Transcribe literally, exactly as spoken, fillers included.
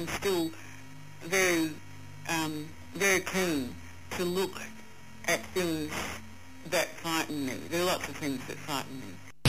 I'm still very, um, very keen to look at things that frighten me. There are lots of things that frighten me.